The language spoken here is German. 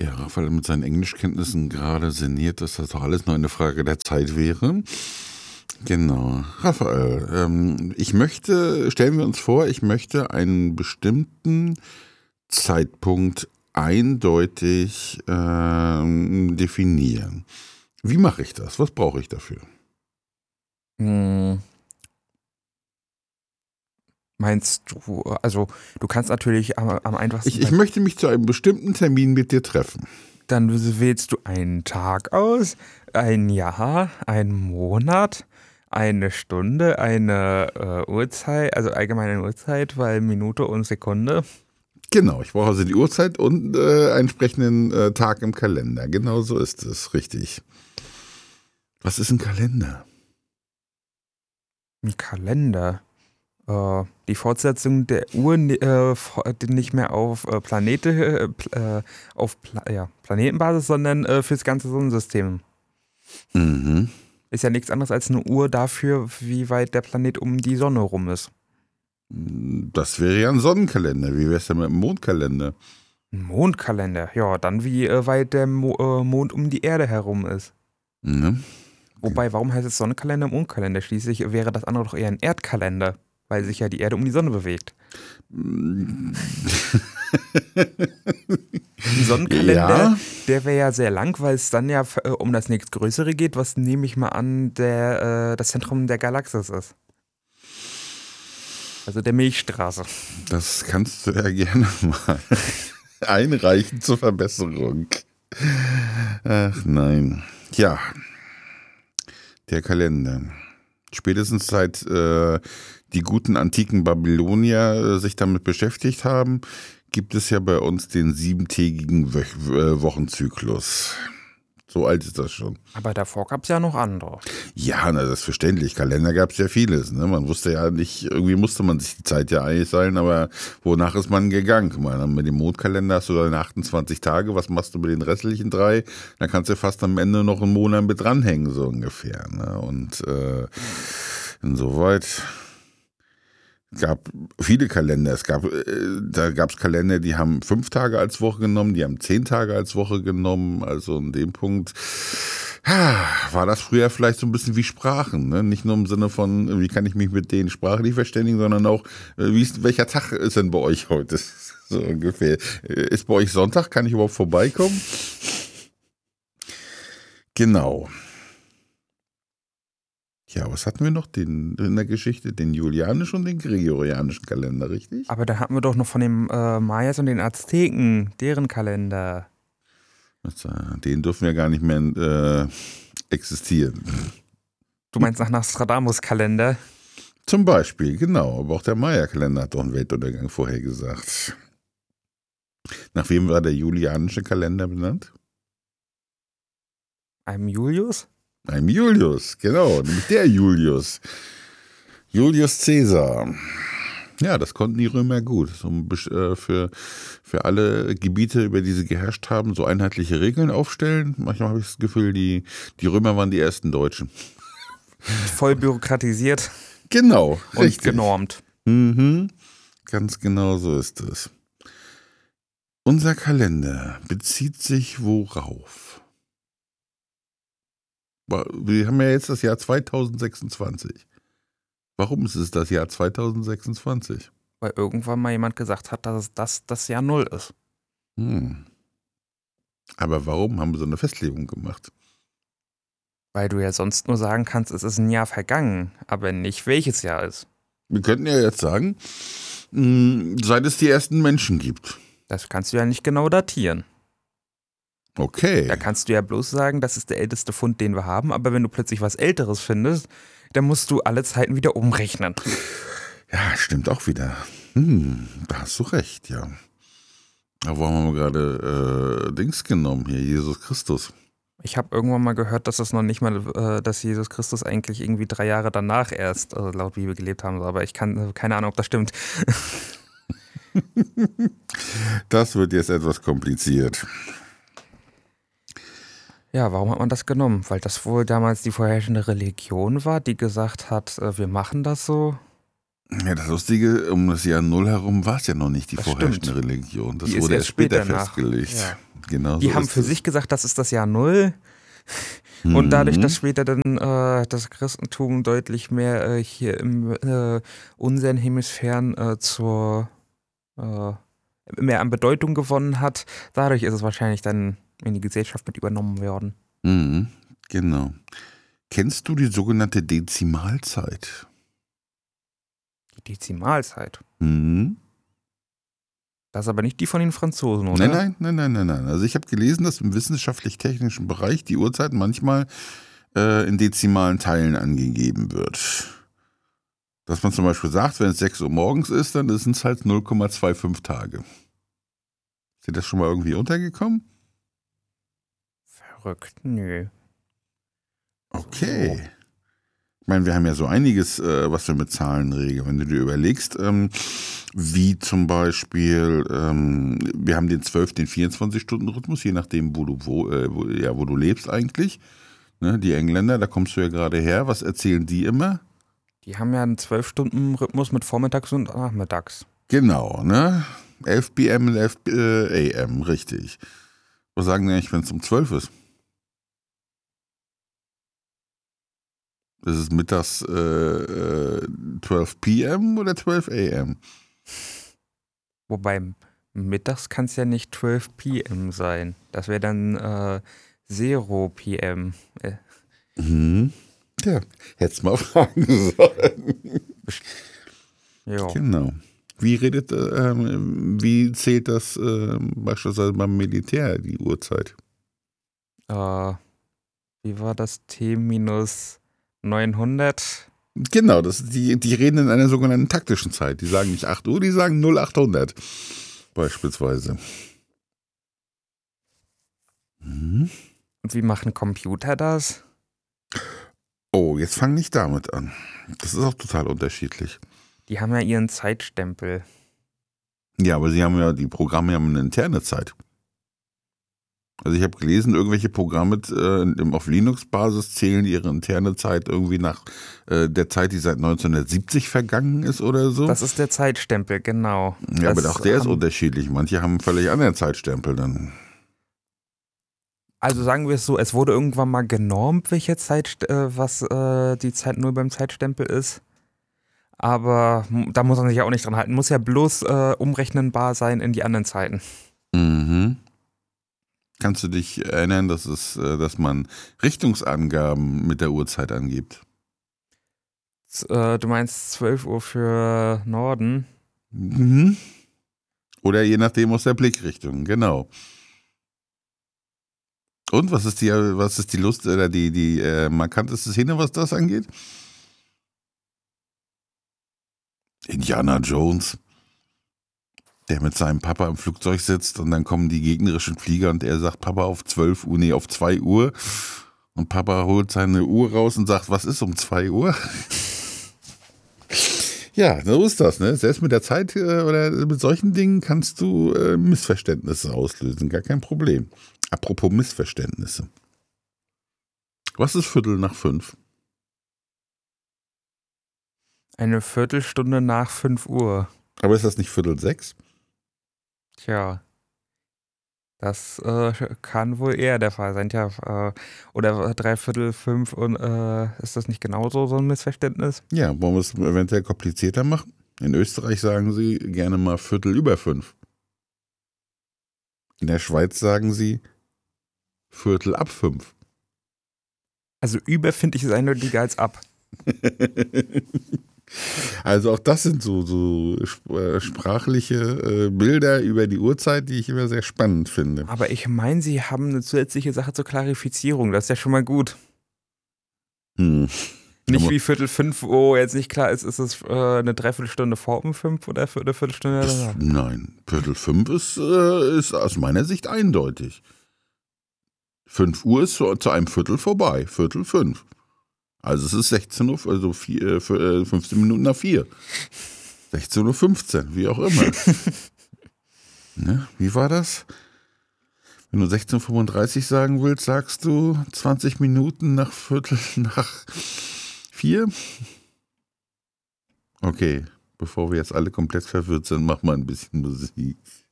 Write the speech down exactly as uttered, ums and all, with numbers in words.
Ja, Raphael mit seinen Englischkenntnissen gerade sinniert, dass das doch alles nur eine Frage der Zeit wäre. Genau. Raphael, ähm, ich möchte, stellen wir uns vor, ich möchte einen bestimmten Zeitpunkt eindeutig ähm, definieren. Wie mache ich das? Was brauche ich dafür? Hm, meinst du, also du kannst natürlich am, am einfachsten, Ich, ich bei- möchte mich zu einem bestimmten Termin mit dir treffen. dann wählst du einen Tag aus, ein Jahr, einen Monat, eine Stunde, eine äh, Uhrzeit, also allgemeine Uhrzeit, weil Minute und Sekunde. Genau, ich brauche also die Uhrzeit und äh, einen entsprechenden äh, Tag im Kalender. Genau so ist es, richtig. Was ist ein Kalender? Ein Kalender. Äh, die Fortsetzung der Uhr ni- äh, vor- die nicht mehr auf äh, Planete, äh, pl- äh, auf Pla ja, Planetenbasis, sondern äh, fürs ganze Sonnensystem. Mhm. Ist ja nichts anderes als eine Uhr dafür, wie weit der Planet um die Sonne rum ist. Das wäre ja ein Sonnenkalender. Wie wäre es denn mit dem Mondkalender? Ein Mondkalender, ja, dann wie äh, weit der Mo äh, Mond um die Erde herum ist. Ne? Wobei, warum heißt es Sonnenkalender, Mondkalender? Schließlich wäre das andere doch eher ein Erdkalender, weil sich ja die Erde um die Sonne bewegt. Ein Sonnenkalender, Ja, der wäre ja sehr lang, weil es dann ja äh, um das nächstgrößere geht, was nehme ich mal an, der, äh, das Zentrum der Galaxis ist. Also der Milchstraße. das kannst du ja gerne mal einreichen zur Verbesserung. Ach nein. Ja, der Kalender. Spätestens seit äh, die guten antiken Babylonier äh, sich damit beschäftigt haben, gibt es ja bei uns den siebentägigen Wo äh, Wochenzyklus. So alt ist das schon. Aber davor gab es ja noch andere. Ja, na, das ist verständlich. Kalender gab es ja vieles. Ne? Man wusste ja nicht, irgendwie musste man sich die Zeit ja einteilen, aber wonach ist man gegangen? Guck mal, mit dem Mondkalender hast du deine achtundzwanzig Tage. Was machst du mit den restlichen drei? Dann kannst du fast am Ende noch einen Monat mit dranhängen, so ungefähr. Ne? Und äh, insoweit gab viele Kalender. Es gab, äh, da gab es Kalender, die haben fünf Tage als Woche genommen, die haben zehn Tage als Woche genommen. Also in dem Punkt ah, war das früher vielleicht so ein bisschen wie Sprachen. Ne? Nicht nur im Sinne von, wie kann ich mich mit denen sprachlich verständigen, sondern auch, äh, wie ist, welcher Tag ist denn bei euch heute? So ungefähr. Ist bei euch Sonntag? Kann ich überhaupt vorbeikommen? Genau. Ja, was hatten wir noch den, in der Geschichte? Den julianischen und den gregorianischen Kalender, richtig? Aber da hatten wir doch noch von den äh, Mayas und den Azteken, deren Kalender. Also, den dürfen ja gar nicht mehr äh, existieren. Du meinst nach Nostradamus-Kalender? Zum Beispiel, genau. Aber auch der Maya-Kalender hat doch einen Weltuntergang vorhergesagt. Nach wem war der julianische Kalender benannt? Einem Julius? Einem Julius, genau. Nämlich der Julius. Julius Caesar. Ja, das konnten die Römer gut. So, äh, für, für alle Gebiete, über die sie geherrscht haben, so einheitliche Regeln aufstellen. Manchmal habe ich das Gefühl, die, die Römer waren die ersten Deutschen. Voll bürokratisiert Genau, und richtig. genormt. Mhm, ganz genau so ist es. Unser Kalender bezieht sich worauf? Wir haben ja jetzt das Jahr zweitausendsechsundzwanzig. Warum ist es das Jahr zweitausendsechsundzwanzig? Weil irgendwann mal jemand gesagt hat, dass das das Jahr Null ist. Hm. Aber warum haben wir so eine Festlegung gemacht? Weil du ja sonst nur sagen kannst, es ist ein Jahr vergangen, aber nicht welches Jahr ist. Wir könnten ja jetzt sagen, mh, seit es die ersten Menschen gibt. Das kannst du ja nicht genau datieren. Okay. Da kannst du ja bloß sagen, das ist der älteste Fund, den wir haben, aber wenn du plötzlich was Älteres findest, dann musst du alle Zeiten wieder umrechnen. Ja, stimmt auch wieder. Hm, da hast du recht, ja. Aber wo haben wir gerade äh, Dings genommen hier, Jesus Christus? Ich habe irgendwann mal gehört, dass das noch nicht mal, äh, dass Jesus Christus eigentlich irgendwie drei Jahre danach erst äh, laut Bibel gelebt haben soll, aber ich kann äh, keine Ahnung, ob das stimmt. Das wird jetzt etwas kompliziert. Ja, warum hat man das genommen? Weil das wohl damals die vorherrschende Religion war, die gesagt hat, äh, wir machen das so. Ja, das Lustige, um das Jahr Null herum war es ja noch nicht die Das vorherrschende stimmt. Religion. Das Die ist wurde erst erst später später nach. festgelegt. Ja. genau Die so haben ist für es. sich gesagt, das ist das Jahr Null. Und dadurch, dass später dann äh, das Christentum deutlich mehr äh, hier im äh, unseren Hemisphären äh, zur äh, mehr an Bedeutung gewonnen hat, dadurch ist es wahrscheinlich dann in die Gesellschaft mit übernommen worden. Mhm, genau. Kennst du die sogenannte Dezimalzeit? Die Dezimalzeit. Mhm. Das ist aber nicht die von den Franzosen, oder? Nein, nein, nein, nein, nein, nein. Also ich habe gelesen, dass im wissenschaftlich-technischen Bereich die Uhrzeit manchmal äh, in dezimalen Teilen angegeben wird. Dass man zum Beispiel sagt, wenn es sechs Uhr morgens ist, dann sind es halt null Komma fünfundzwanzig Tage. Ist dir das schon mal irgendwie untergekommen? Verrückt, nö. Okay. Ich meine, wir haben ja so einiges, äh, was wir mit Zahlen regeln. Wenn du dir überlegst, ähm, wie zum Beispiel, ähm, wir haben den zwölf, den vierundzwanzig-Stunden-Rhythmus, je nachdem, wo du, wo, äh, wo, ja, wo du lebst eigentlich. Ne, die Engländer, da kommst du ja gerade her. Was erzählen die immer? Die haben ja einen zwölf-Stunden-Rhythmus mit Vormittags und Nachmittags. Genau, ne? elf P M und elf A M, richtig. Was sagen die eigentlich, wenn es um zwölf ist? Ist es mittags äh, äh, zwölf P M oder zwölf A M? Wobei mittags kann es ja nicht zwölf P M sein. Das wäre dann äh, null P M. Äh, Mhm. Ja, hättest mal fragen sollen. ja. Genau. Wie redet, ähm, wie zählt das ähm, beispielsweise beim Militär, die Uhrzeit? Äh, wie war das? T minus neunhundert? Genau, das, die, die reden in einer sogenannten taktischen Zeit. Die sagen nicht acht Uhr, die sagen null achthundert beispielsweise. Mhm. Und wie machen Computer das? Oh, jetzt fang nicht damit an. Das ist auch total unterschiedlich. Die haben ja ihren Zeitstempel. Ja, aber sie haben ja, die Programme haben eine interne Zeit. Also ich habe gelesen, irgendwelche Programme äh, auf Linux-Basis zählen ihre interne Zeit irgendwie nach äh, der Zeit, die seit neunzehnhundertsiebzig vergangen ist oder so. Das ist der Zeitstempel, genau. Ja, das aber auch der ist haben, unterschiedlich. Manche haben einen völlig anderen Zeitstempel dann. Also sagen wir es so, es wurde irgendwann mal genormt, welche Zeit, äh, was äh, die Zeit null beim Zeitstempel ist. Aber m- da muss man sich ja auch nicht dran halten. Muss ja bloß äh, umrechnenbar sein in die anderen Zeiten. Mhm. Kannst du dich erinnern, dass, es, äh, dass man Richtungsangaben mit der Uhrzeit angibt? Z- äh, du meinst zwölf Uhr für Norden? Mhm. Oder je nachdem aus der Blickrichtung, genau. Und was ist die, was ist die Lust oder die, die äh, markanteste Szene, was das angeht? Indiana Jones, der mit seinem Papa im Flugzeug sitzt und dann kommen die gegnerischen Flieger und er sagt, Papa auf zwölf Uhr, nee, auf zwei Uhr. Und Papa holt seine Uhr raus und sagt, was ist um zwei Uhr? Ja, so ist das, ne? Selbst mit der Zeit äh, oder mit solchen Dingen kannst du äh, Missverständnisse auslösen, gar kein Problem. Apropos Missverständnisse. Was ist Viertel nach fünf? Eine Viertelstunde nach fünf Uhr. Aber ist das nicht Viertel sechs? Tja, das äh, kann wohl eher der Fall sein. Tja, äh, oder dreiviertel fünf und äh, ist das nicht genauso so ein Missverständnis? Ja, wollen wir es eventuell komplizierter machen? In Österreich sagen sie gerne mal Viertel über fünf. In der Schweiz sagen sie Viertel ab fünf. Also über finde ich es eindeutiger als ab. Also auch das sind so, so sp- sprachliche äh, Bilder über die Uhrzeit, die ich immer sehr spannend finde. Aber ich meine, sie haben eine zusätzliche Sache zur Klarifizierung. Das ist ja schon mal gut. Hm. Nicht Aber- wie Viertel fünf, wo jetzt nicht klar ist, ist es äh, eine Dreiviertelstunde vor um fünf oder für eine Viertelstunde Das, danach? nein, Viertel fünf ist, äh, ist aus meiner Sicht eindeutig. fünf Uhr ist zu, zu einem Viertel vorbei, Viertel fünf. Also es ist sechzehn Uhr, also vier, äh, fünfzehn Minuten nach vier. sechzehn Uhr fünfzehn, wie auch immer. Ne? Wie war das? Wenn du sechzehn Uhr fünfunddreißig sagen willst, sagst du zwanzig Minuten nach Viertel nach vier? Okay, bevor wir jetzt alle komplett verwirrt sind, mach mal ein bisschen Musik.